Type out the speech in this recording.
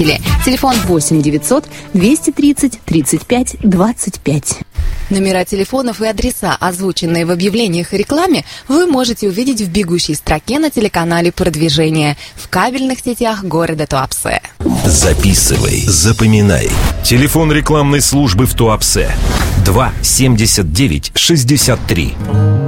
Телефон 8 900 230 35 25. Номера телефонов и адреса, озвученные в объявлениях и рекламе, вы можете увидеть в бегущей строке на телеканале «Продвижение» в кабельных сетях города Туапсе. Записывай, запоминай. Телефон рекламной службы в Туапсе 2 79 63.